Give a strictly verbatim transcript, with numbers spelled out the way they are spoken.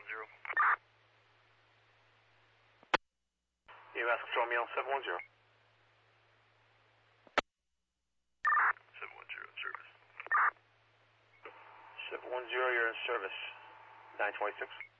zero. E M S Control Meal seven one zero. seven one zero, service. seven one zero, you're in service. nine twenty-six.